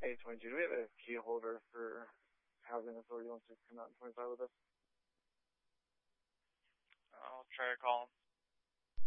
Hey, 22, do we have a key holder for Housing Authority who wants to come out in 25 with us? I'll try to call him.